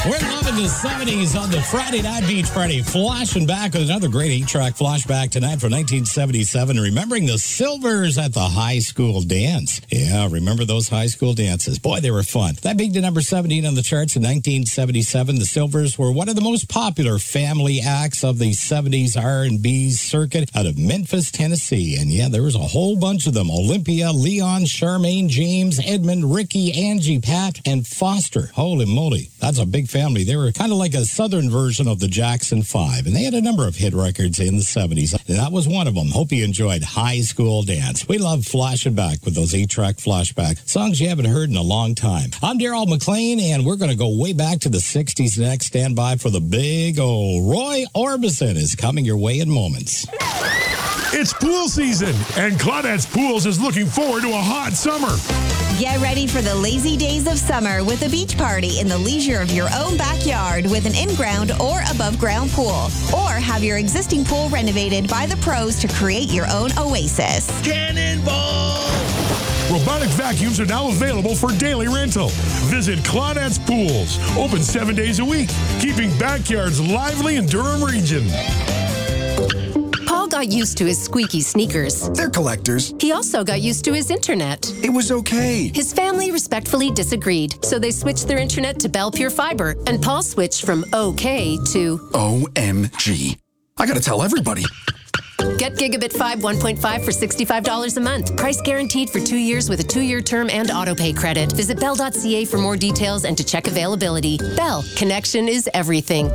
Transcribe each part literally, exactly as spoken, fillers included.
We're loving the seventies on the Friday Night Beach Party. Flashing back with another great eight-track flashback tonight from nineteen seventy-seven. Remembering the Silvers at the high school dance. Yeah, remember those high school dances. Boy, they were fun. That being to number seventeen on the charts in nineteen seventy-seven. The Silvers were one of the most popular family acts of the seventies R and B circuit out of Memphis, Tennessee. And yeah, there was a whole bunch of them. Olympia, Leon, Charmaine, James, Edmund, Ricky, Angie, Pat, and Foster. Holy moly. That's a big family. They were kind of like a southern version of the Jackson Five, and they had a number of hit records in the seventies, and that was one of them. Hope you enjoyed High School Dance. We love flashing back with those eight-track flashback songs you haven't heard in a long time. I'm Daryl McLean, and we're going to go way back to the sixties next. Stand by for the big old Roy Orbison is coming your way in moments. It's pool season, and Claudette's Pools is looking forward to a hot summer. Get ready for the lazy days of summer with a beach party in the leisure of your own backyard with an in-ground or above-ground pool. Or have your existing pool renovated by the pros to create your own oasis. Cannonball! Robotic vacuums are now available for daily rental. Visit Claudette's Pools, open seven days a week, keeping backyards lively in Durham region. Paul got used to his squeaky sneakers. They're collectors. He also got used to his internet. It was okay. His family respectfully disagreed, so they switched their internet to Bell Pure Fiber, and Paul switched from okay to O M G. I gotta tell everybody. Get Gigabit five one point five for sixty-five dollars a month. Price guaranteed for two years with a two-year term and autopay credit. Visit bell dot c a for more details and to check availability. Bell, connection is everything.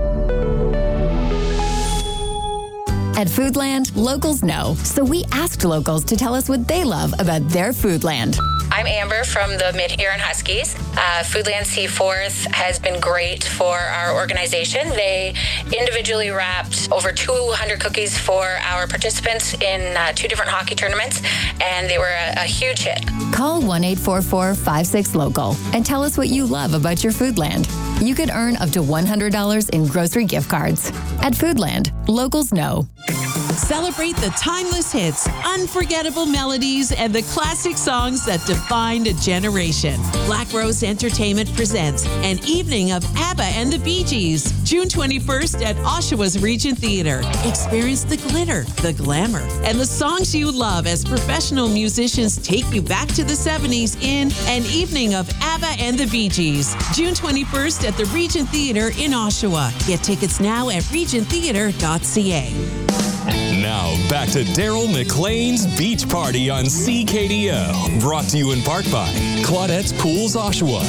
At Foodland, locals know, so we asked locals to tell us what they love about their Foodland. I'm Amber from the Mid-Huron Huskies. Uh, Foodland Seaforth has been great for our organization. They individually wrapped over two hundred cookies for our participants in uh, two different hockey tournaments, and they were a, a huge hit. Call one eight four four, five six, local and tell us what you love about your Foodland. You could earn up to one hundred dollars in grocery gift cards. At Foodland, locals know. Celebrate the timeless hits, unforgettable melodies, and the classic songs that defined a generation. Black Rose Entertainment presents an evening of ABBA and the Bee Gees, June twenty-first at Oshawa's Regent Theater. Experience the glitter, the glamour, and the songs you love as professional musicians take you back to the seventies in an evening of ABBA and the Bee Gees, June twenty-first at the Regent Theater in Oshawa. Get tickets now at regent theater dot c a. Now, back to Daryl McLean's Beach Party on C K D O. Brought to you in part by Claudette's Pools, Oshawa.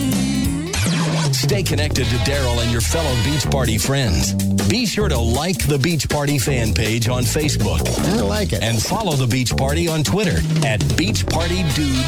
Stay connected to Daryl and your fellow Beach Party friends. Be sure to like the Beach Party fan page on Facebook. I like it. And follow the Beach Party on Twitter at Beach Party Dude